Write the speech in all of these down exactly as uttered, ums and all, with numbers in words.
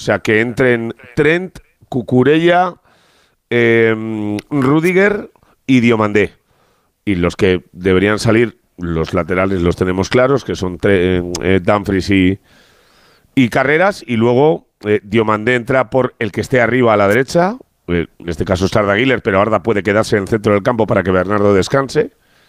sea, que entren Trent, Cucurella, eh, Rudiger y Diomandé. Y los que deberían salir, los laterales los tenemos claros, que son tre- eh, Dumfries y, y Carreras, y luego eh, Diomandé entra por el que esté arriba a la derecha, eh, en este caso es Arda Güler, pero Arda puede quedarse en el centro del campo para que Bernardo descanse.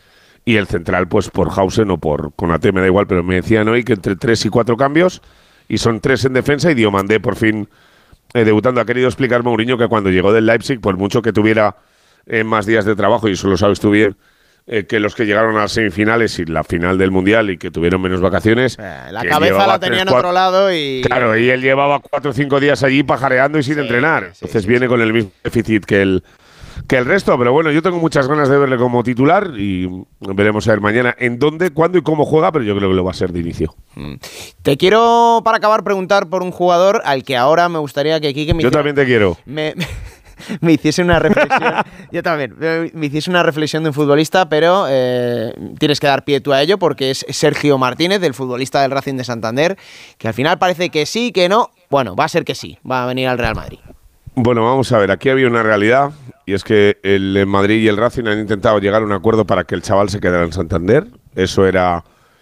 Y el central, pues por Hausen o por Konaté, me da igual, pero me decían hoy que entre tres y cuatro cambios, y son tres en defensa, y Diomandé por fin eh, debutando. Ha querido explicar Mourinho que cuando llegó del Leipzig, por mucho que tuviera eh, más días de trabajo, y eso lo sabes tú bien, eh, que los que llegaron a las semifinales y la final del Mundial y que tuvieron menos vacaciones. Eh, la cabeza la tenía en otro lado y… Claro, y él llevaba cuatro o cinco días allí pajareando y sin sí, entrenar. Sí, Entonces sí, viene sí. con el mismo déficit que el… que el resto, pero bueno, yo tengo muchas ganas de verle como titular y veremos a ver mañana en dónde, cuándo y cómo juega, pero yo creo que lo va a ser de inicio. Te quiero, para acabar, preguntar por un jugador al que ahora me gustaría que Quique me Yo hiciera, también te quiero. Me, me, me hiciese una reflexión. Yo también. Me, me hiciese una reflexión de un futbolista, pero eh, tienes que dar pie tú a ello porque es Sergio Martínez, el futbolista del Racing de Santander, que al final parece que sí, que no. Bueno, va a ser que sí, va a venir al Real Madrid. Bueno, vamos a ver, aquí había una realidad y es que el Madrid y el Racing han intentado llegar a un acuerdo para que el chaval se quedara en Santander. Eso era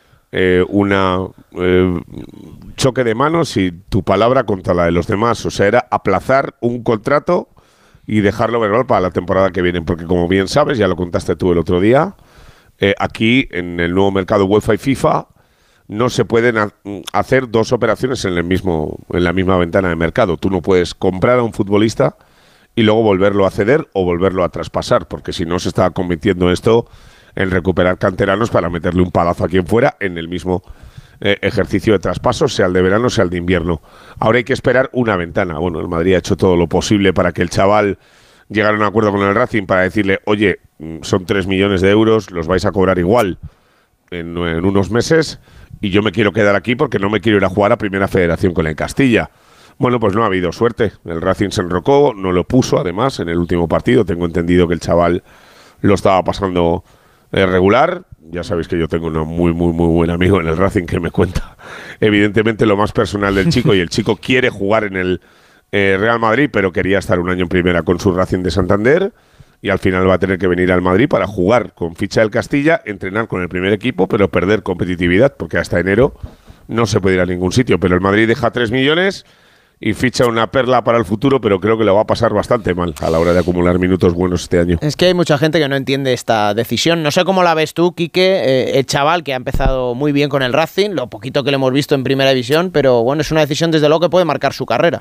eh, una eh, choque de manos y tu palabra contra la de los demás. O sea, era aplazar un contrato y dejarlo verbal para la temporada que viene. Porque como bien sabes, ya lo contaste tú el otro día, eh, aquí en el nuevo mercado UEFA y FIFA no se pueden ha- hacer dos operaciones en el mismo en la misma ventana de mercado. Tú no puedes comprar a un futbolista y luego volverlo a ceder o volverlo a traspasar, porque si no se está convirtiendo esto en recuperar canteranos para meterle un palazo a quien fuera en el mismo eh, ejercicio de traspaso, sea el de verano, sea el de invierno. Ahora hay que esperar una ventana. Bueno, el Madrid ha hecho todo lo posible para que el chaval llegara a un acuerdo con el Racing para decirle, oye, son tres millones de euros, los vais a cobrar igual en, en unos meses y yo me quiero quedar aquí porque no me quiero ir a jugar a Primera Federación con el Castilla. Bueno, pues no ha habido suerte. El Racing se enrocó, no lo puso, además, en el último partido. Tengo entendido que el chaval lo estaba pasando eh, regular. Ya sabéis que yo tengo un muy, muy, muy buen amigo en el Racing que me cuenta, evidentemente, lo más personal del chico. Y el chico quiere jugar en el eh, Real Madrid, pero quería estar un año en primera con su Racing de Santander. Y al final va a tener que venir al Madrid para jugar con ficha del Castilla, entrenar con el primer equipo, pero perder competitividad, porque hasta enero no se puede ir a ningún sitio. Pero el Madrid deja tres millones y ficha una perla para el futuro, pero creo que lo va a pasar bastante mal a la hora de acumular minutos buenos este año. Es que hay mucha gente que no entiende esta decisión. No sé cómo la ves tú, Quique, eh, el chaval que ha empezado muy bien con el Racing, lo poquito que le hemos visto en Primera División, pero bueno, es una decisión desde luego que puede marcar su carrera.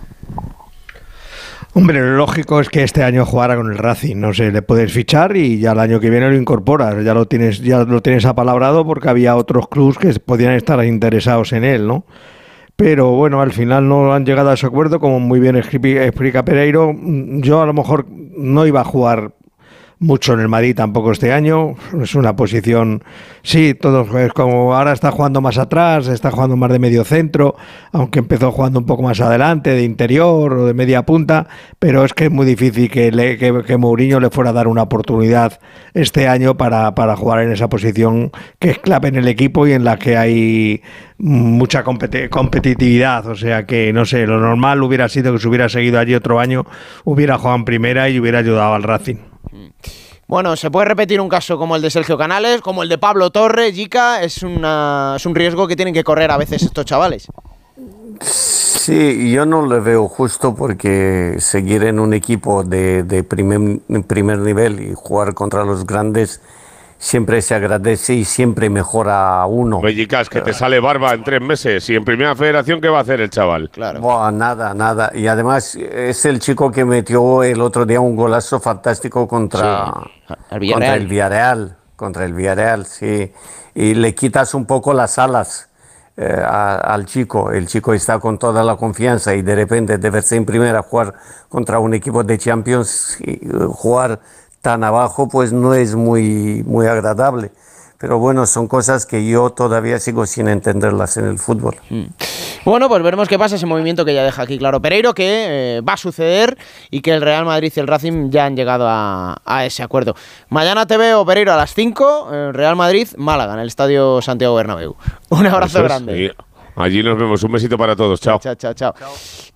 Hombre, lo lógico es que este año jugara con el Racing, no sé, le puedes fichar y ya el año que viene lo incorporas, ya lo tienes, ya lo tienes apalabrado porque había otros clubes que podían estar interesados en él, ¿no? Pero bueno, al final no han llegado a ese acuerdo, como muy bien explica Pereiro. Yo a lo mejor no iba a jugar mucho en el Madrid tampoco este año, es una posición, sí, todos pues, como ahora está jugando más atrás, está jugando más de medio centro, aunque empezó jugando un poco más adelante, de interior o de media punta, pero es que es muy difícil que, le, que, que Mourinho le fuera a dar una oportunidad este año para, para jugar en esa posición que es clave en el equipo y en la que hay mucha competi- competitividad, o sea que no sé, lo normal hubiera sido que se hubiera seguido allí otro año, hubiera jugado en primera y hubiera ayudado al Racing. Bueno, se puede repetir un caso como el de Sergio Canales, como el de Pablo Torres, Jica, es, una, es un riesgo que tienen que correr a veces estos chavales. Sí, yo no le veo justo porque seguir en un equipo de, de primer, primer nivel y jugar contra los grandes siempre se agradece y siempre mejora a uno. Jica, es que te sale barba en tres meses y en Primera Federación, ¿qué va a hacer el chaval? Claro. Buah, nada, nada. Y además es el chico que metió el otro día un golazo fantástico contra, sí, el Villarreal. contra el Villarreal. Contra el Villarreal, sí. Y le quitas un poco las alas eh, a, al chico. El chico está con toda la confianza y de repente de verse en primera jugar contra un equipo de Champions y uh, jugar tan abajo, pues no es muy, muy agradable. Pero bueno, son cosas que yo todavía sigo sin entenderlas en el fútbol. Mm. Bueno, pues veremos qué pasa, ese movimiento que ya deja aquí claro Pereiro, que eh, va a suceder y que el Real Madrid y el Racing ya han llegado a, a ese acuerdo. Mañana te veo, Pereiro, a las cinco, eh, Real Madrid-Málaga, en el Estadio Santiago Bernabéu. Un abrazo grande. Sí. Allí nos vemos. Un besito para todos. Chao. Chao, chao, chao. chao.